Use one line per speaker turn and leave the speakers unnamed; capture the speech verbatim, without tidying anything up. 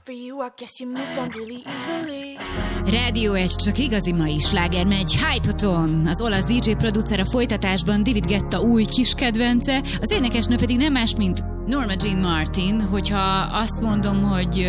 for you, I guess you moved on really easily.
Rádió egy, csak igazi mai sláger megy. Hypaton, az olasz dé dzsé producer, a folytatásban David Guetta új kis kedvence, az énekesnő pedig nem más, mint Norma Jean Martin. Hogyha azt mondom, hogy